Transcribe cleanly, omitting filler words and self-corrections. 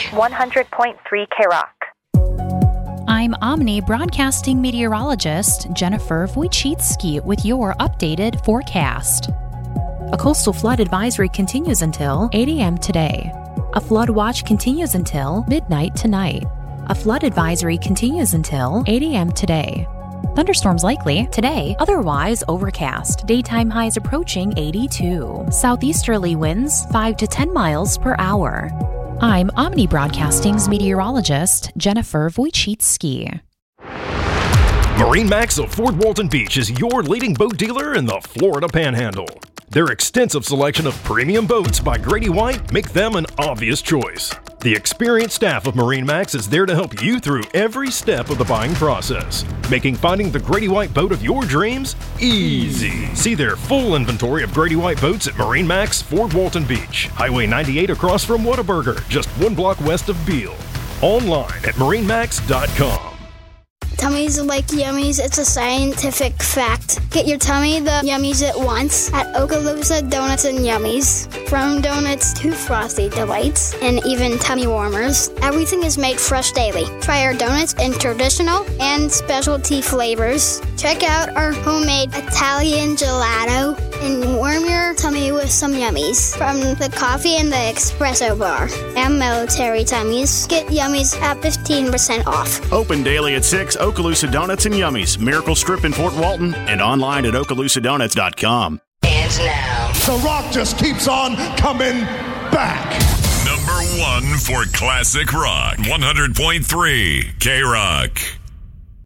100.3 K-Rock. I'm Omni broadcasting meteorologist Jennifer Wojcicki with your updated forecast. A coastal flood advisory continues until 8 a.m. today. A flood watch continues until midnight tonight. A flood advisory continues until 8 a.m. today. Thunderstorms likely today, otherwise overcast. Daytime highs approaching 82. Southeasterly winds 5 to 10 miles per hour. I'm Omni Broadcasting's meteorologist, Jennifer Wojcicki. MarineMax of Fort Walton Beach is your leading boat dealer in the Florida Panhandle. Their extensive selection of premium boats by Grady White make them an obvious choice. The experienced staff of MarineMax is there to help you through every step of the buying process, making finding the Grady White boat of your dreams easy. See their full inventory of Grady White boats at MarineMax, Fort Walton Beach, Highway 98 across from Whataburger, just 1 block west of Beale. Online at marinemax.com. Tummies like yummies, it's a scientific fact. Get your tummy the yummies at once at Okaloosa Donuts and Yummies. From donuts to frosty delights and even tummy warmers, everything is made fresh daily. Try our donuts in traditional and specialty flavors. Check out our homemade Italian gelato and warm your tummy with some yummies. From the coffee and the espresso bar and military tummies, get yummies at 15% off. Open daily at 6, Okaloosa Donuts and Yummies, Miracle Strip in Fort Walton, and online at okaloosadonuts.com. And now, The Rock just keeps on coming back. Number 1 for classic rock, 100.3 K-Rock.